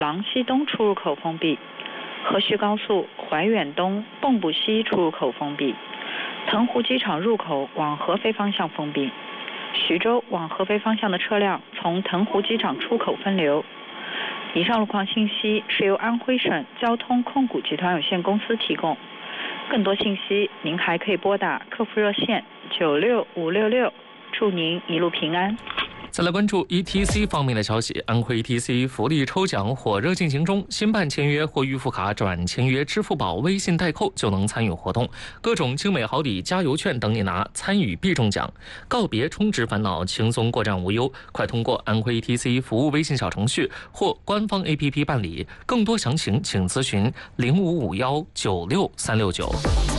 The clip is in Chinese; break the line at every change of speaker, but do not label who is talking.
廊西东出入口封闭，河徐高速怀远东蚌埠西出入口封闭，腾湖机场入口往合肥方向封闭，徐州往合肥方向的车辆从腾湖机场出口分流。以上路况信息是由安徽省交通控股集团有限公司提供。更多信息您还可以拨打客服热线96566，祝您一路平安。
再来关注 ETC 方面的消息，安徽 ETC 福利抽奖火热进行中，新办签约或预付卡转签约支付宝、微信代扣就能参与活动，各种精美好礼、加油券等你拿，参与必中奖。告别充值烦恼，轻松过站无忧，快通过安徽 ETC 服务微信小程序或官方 APP 办理，更多详情请咨询0551963669。